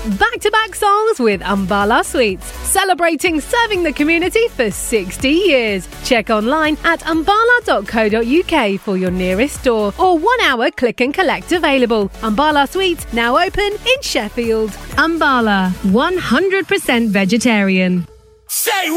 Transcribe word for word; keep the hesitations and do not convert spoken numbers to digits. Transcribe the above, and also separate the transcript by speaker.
Speaker 1: Back-to-back songs with Ambala Sweets, celebrating serving the community for sixty years. Check online at ambala dot co dot uk for your nearest store or one-hour click and collect available. Ambala Sweets now open in Sheffield. Ambala, one hundred percent vegetarian.
Speaker 2: Say